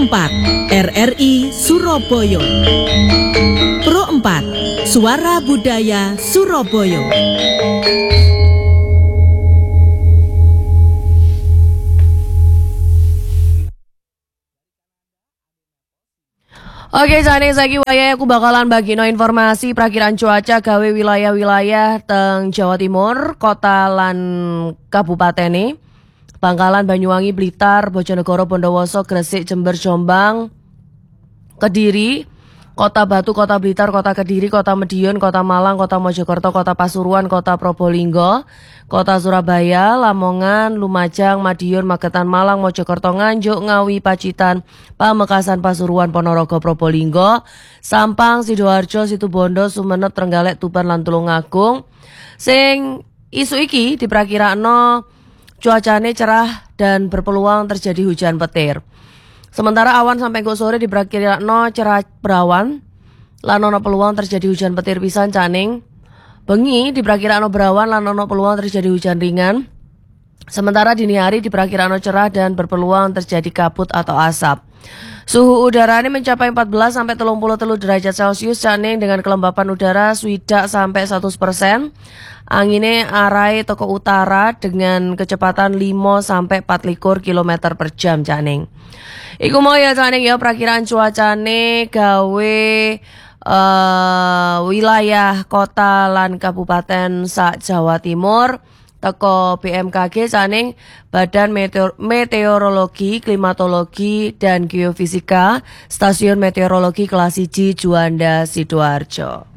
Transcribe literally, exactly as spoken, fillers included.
empat, R R I Surabaya. Pro empat, Suara Budaya Surabaya. Oke, jane saiki wayahe aku bakalan bagino informasi prakiraan cuaca gawe wilayah-wilayah teng Jawa Timur, kota lan kabupatene. Bangkalan, Banyuwangi, Blitar, Bojonegoro, Bondowoso, Gresik, Jember, Jombang, Kediri, Kota Batu, Kota Blitar, Kota Kediri, Kota Madiun, Kota Malang, Kota Mojokerto, Kota Pasuruan, Kota Probolinggo, Kota Surabaya, Lamongan, Lumajang, Madiun, Magetan, Malang, Mojokerto, Nganjuk, Ngawi, Pacitan, Pamekasan, Pasuruan, Ponorogo, Probolinggo, Sampang, Sidoarjo, Situbondo, Sumenep, Trenggalek, Tuban, lan Tulungagung. Sing isu iki diprakirakno cuacane cerah dan berpeluang terjadi hujan petir. Sementara awan sampai kok sore diprakirakno cerah berawan, lan ono peluang terjadi hujan petir pisan caning. Bengi diprakirakno berawan lan ono peluang terjadi hujan ringan. Sementara dini hari diprakirakno cerah dan berpeluang terjadi kabut atau asap. Suhu udara ini mencapai empat belas sampai tiga puluh tiga derajat Celcius caning dengan kelembapan udara swidak sampai seratus persen. Anginnya arai toko utara dengan kecepatan lima sampai empat likur kilometer per jam caning. Iku mau ya caning ya perakiraan cuacane gawe uh, wilayah kota lan kabupaten sak Jawa Timur. Teko B M K G caning Badan Meteor Meteorologi, Klimatologi dan Geofisika Stasiun Meteorologi Kelas satu Juanda Sidoarjo.